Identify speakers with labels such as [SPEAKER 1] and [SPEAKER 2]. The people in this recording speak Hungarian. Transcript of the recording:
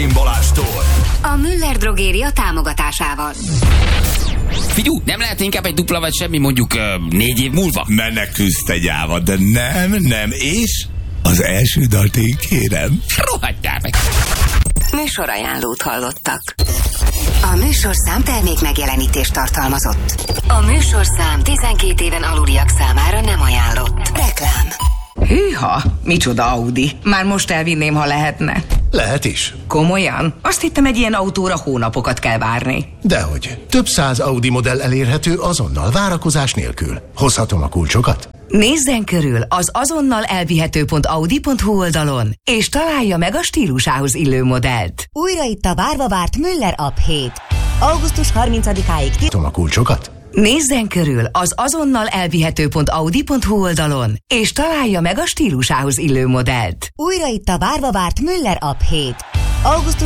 [SPEAKER 1] Széchenyi Balástól.
[SPEAKER 2] A Müller Drogéria támogatásával.
[SPEAKER 3] Figyú, nem lehet inkább egy dupla vagy semmi mondjuk 4 év múlva?
[SPEAKER 1] Menekülsz te gyáva, de nem, és az első dalt én kérem.
[SPEAKER 3] Rohadjál meg!
[SPEAKER 2] Műsorajánlót hallottak. A műsorszám termék megjelenítést tartalmazott. A műsorszám 12 éven aluliak számára nem ajánlott. Reklám.
[SPEAKER 4] Hűha, micsoda Audi. Már most elvinném, ha lehetne.
[SPEAKER 5] Lehet is.
[SPEAKER 4] Komolyan? Azt hittem, egy ilyen autóra hónapokat kell várni.
[SPEAKER 5] Dehogy. Több száz Audi modell elérhető azonnal, várakozás nélkül. Hozhatom a kulcsokat?
[SPEAKER 4] Nézzen körül az azonnal elvihető.audi.hu oldalon, és találja meg a stílusához illő modellt.
[SPEAKER 6] Újra itt a várva várt Müller App hét. Augusztus 30-áig
[SPEAKER 5] Hozhatom a kulcsokat?
[SPEAKER 4] Nézzen körül az azonnal elvihető.audi.hu oldalon, és találja meg a stílusához illő modellt.
[SPEAKER 6] Újra itt a várva várt Müller App hét. Augusztus